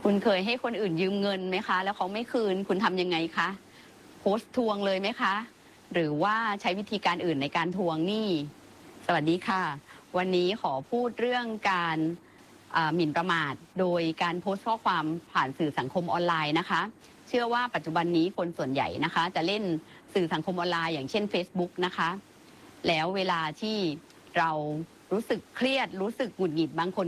คุณเคยให้คนอื่นยืมเงินไหมคะแล้วเขาไม่คืนคุณทำยังไงคะโพสต์ทวงเลยไหมคะหรือว่าใช้วิธีการอื่นในการทวงหนี้สวัสดีค่ะวันนี้ขอพูดเรื่องการหมิ่นประมาทโดยการโพสต์ข้อความผ่านสื่อสังคมออนไลน์นะคะเชื่อว่าปัจจุบันนี้คนส่วนใหญ่นะคะจะเล่นสื่อสังคมออนไลน์อย่างเช่น Facebook นะคะแล้วเวลาที่เรารู้สึกเครียดรู้สึกหงุดหงิดบางคน